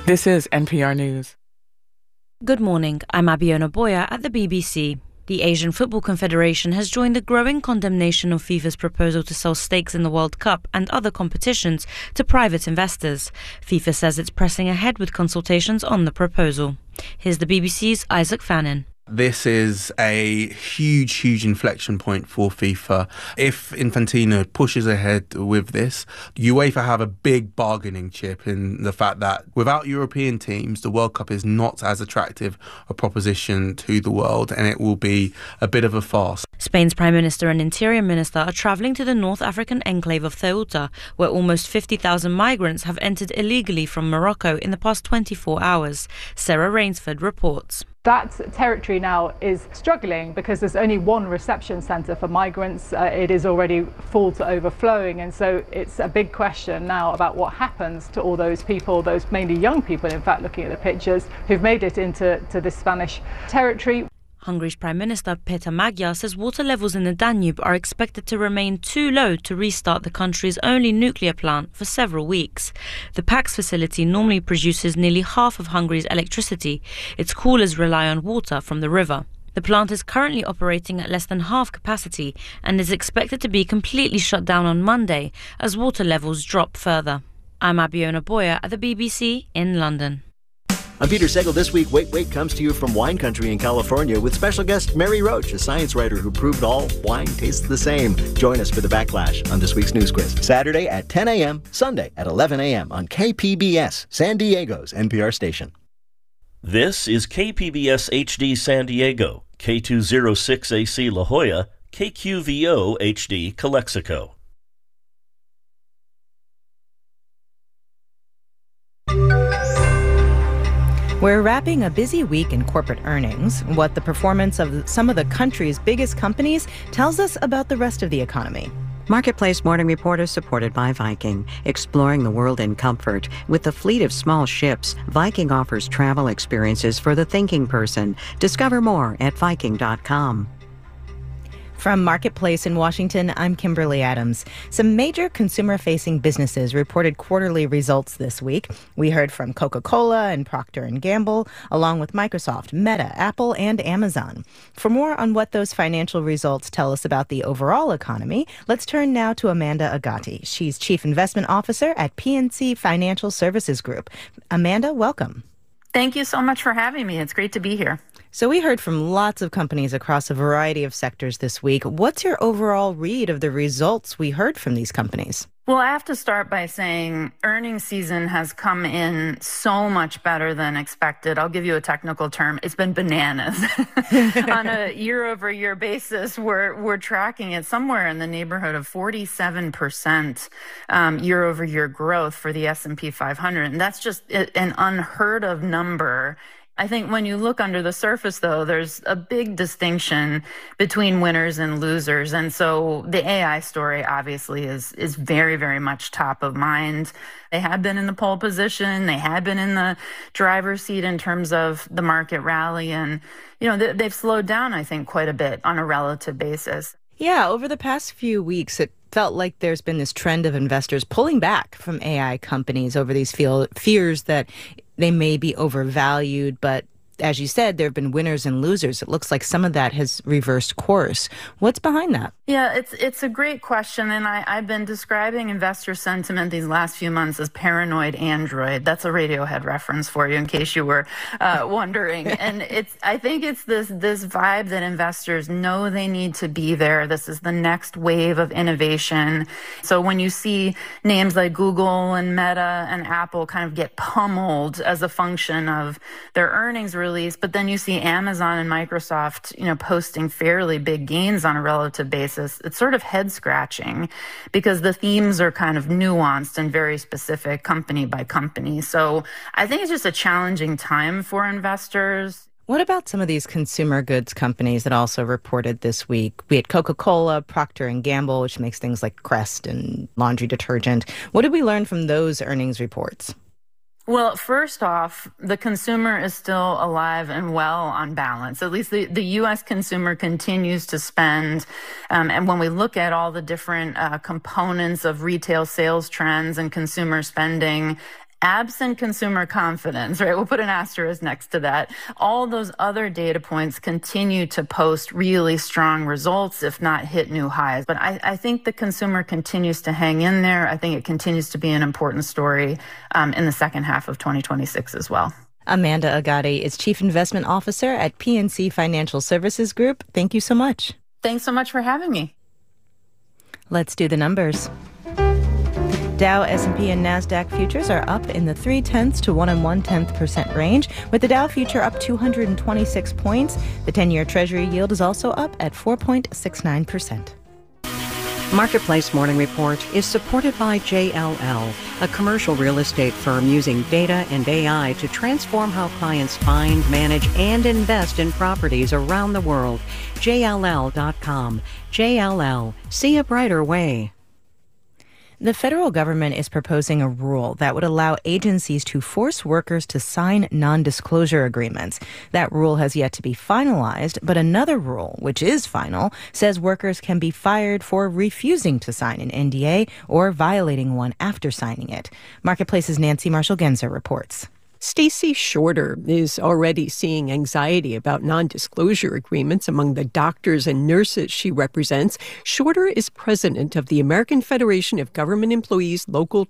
This is NPR News. Good morning, I'm Abiona Boya at the BBC. The Asian Football Confederation has joined the growing condemnation of FIFA's proposal to sell stakes in the World Cup and other competitions to private investors. FIFA says it's pressing ahead with consultations on the proposal. Here's the BBC's Isaac Fannin. This is a huge inflection point for FIFA. If Infantino pushes ahead with this, UEFA have a big bargaining chip in the fact that without European teams, the World Cup is not as attractive a proposition to the world, and it will be a bit of a farce. Spain's Prime Minister and Interior Minister are travelling to the North African enclave of Ceuta, where almost 50,000 migrants have entered illegally from Morocco in the past 24 hours. Sarah Rainsford reports. That territory now is struggling because there's only one reception centre for migrants. It is already full to overflowing, and so it's a big question now about what happens to all those people, those mainly young people, in fact, looking at the pictures, who've made it into this Spanish territory. Hungary's Prime Minister Peter Magyar says water levels in the Danube are expected to remain too low to restart the country's only nuclear plant for several weeks. The PAX facility normally produces nearly half of Hungary's electricity. Its coolers rely on water from the river. The plant is currently operating at less than half capacity and is expected to be completely shut down on Monday as water levels drop further. I'm Abiona Boya at the BBC in London. I'm Peter Sagal. This week, Wait Wait comes to you from wine country in California with special guest Mary Roach, a science writer who proved all wine tastes the same. Join us for the Backlash on this week's News Quiz. Saturday at 10 a.m., Sunday at 11 a.m. on KPBS, San Diego's NPR station. This is KPBS HD San Diego, K206AC La Jolla, KQVO HD Calexico. We're wrapping a busy week in corporate earnings. What the performance of some of the country's biggest companies tells us about the rest of the economy. Marketplace Morning Report is supported by Viking, exploring the world in comfort. With a fleet of small ships, Viking offers travel experiences for the thinking person. Discover more at Viking.com. From Marketplace in Washington, I'm Kimberly Adams. Some major consumer-facing businesses reported quarterly results this week. We heard from Coca-Cola and Procter & Gamble, along with Microsoft, Meta, Apple, and Amazon. For more on what those financial results tell us about the overall economy, let's turn now to Amanda Agati. She's Chief Investment Officer at PNC Financial Services Group. Amanda, welcome. Thank you so much for having me. It's great to be here. So we heard from lots of companies across a variety of sectors this week. What's your overall read of the results we heard from these companies? Well, I have to start by saying earnings season has come in so much better than expected. I'll give you a technical term. It's been bananas. On a year-over-year basis, we're tracking it somewhere in the neighborhood of 47% year-over-year growth for the S&P 500. And that's just an unheard of number. I think when you look under the surface, though, there's a big distinction between winners and losers. And so the AI story obviously is very, very much top of mind. They had been in the pole position. They had been in the driver's seat in terms of the market rally. And, they've slowed down, I think, quite a bit on a relative basis. Yeah, over the past few weeks, it felt like there's been this trend of investors pulling back from AI companies over these fears that they may be overvalued. But as you said, there have been winners and losers. It looks like some of that has reversed course. What's behind that? Yeah, it's a great question. And I've been describing investor sentiment these last few months as paranoid Android. That's a Radiohead reference for you, in case you were wondering. And I think it's this vibe that investors know they need to be there. This is the next wave of innovation. So when you see names like Google and Meta and Apple kind of get pummeled as a function of their earnings release, but then you see Amazon and Microsoft, posting fairly big gains on a relative basis. It's sort of head scratching because the themes are kind of nuanced and very specific company by company. So I think it's just a challenging time for investors. What about some of these consumer goods companies that also reported this week? We had Coca-Cola, Procter & Gamble, which makes things like Crest and laundry detergent. What did we learn from those earnings reports? Well, first off, the consumer is still alive and well on balance. At least the U.S. consumer continues to spend. And when we look at all the different components of retail sales trends and consumer spending, Absent consumer confidence, right? We'll put an asterisk next to that. All those other data points continue to post really strong results, if not hit new highs. But I think the consumer continues to hang in there. I think it continues to be an important story in the second half of 2026 as well. Amanda Agati is Chief Investment Officer at PNC Financial Services Group. Thank you so much. Thanks so much for having me. Let's do the numbers. Dow, S&P, and NASDAQ futures are up in the 0.3 to 1 1/10% range, with the Dow future up 226 points. The 10-year Treasury yield is also up at 4.69%. Marketplace Morning Report is supported by JLL, a commercial real estate firm using data and AI to transform how clients find, manage, and invest in properties around the world. JLL.com. JLL. See a brighter way. The federal government is proposing a rule that would allow agencies to force workers to sign non-disclosure agreements. That rule has yet to be finalized, but another rule, which is final, says workers can be fired for refusing to sign an NDA or violating one after signing it. Marketplace's Nancy Marshall-Genzer reports. Stacey Shorter is already seeing anxiety about non-disclosure agreements among the doctors and nurses she represents. Shorter is president of the American Federation of Government Employees Local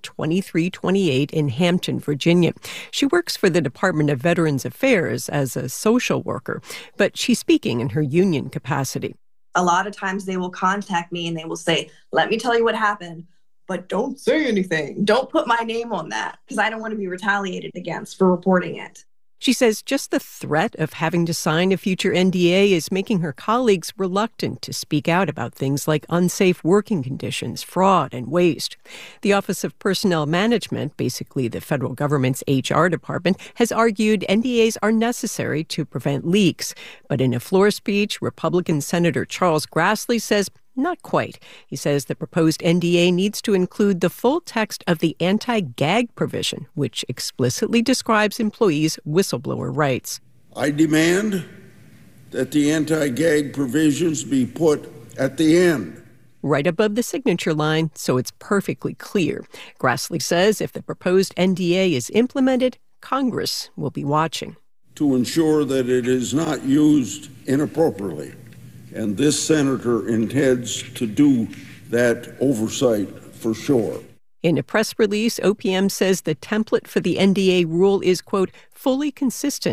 2328 in Hampton, Virginia. She works for the Department of Veterans Affairs as a social worker, but she's speaking in her union capacity. A lot of times they will contact me and they will say, let me tell you what happened, but don't say anything. Don't put my name on that because I don't want to be retaliated against for reporting it. She says just the threat of having to sign a future NDA is making her colleagues reluctant to speak out about things like unsafe working conditions, fraud, and waste. The Office of Personnel Management, basically the federal government's HR department, has argued NDAs are necessary to prevent leaks. But in a floor speech, Republican Senator Charles Grassley says not quite. He says the proposed NDA needs to include the full text of the anti-gag provision, which explicitly describes employees' whistleblower rights. I demand that the anti-gag provisions be put at the end, right above the signature line, so it's perfectly clear. Grassley says if the proposed NDA is implemented, Congress will be watching to ensure that it is not used inappropriately. And this senator intends to do that oversight for sure. In a press release, OPM says the template for the NDA rule is, quote, fully consistent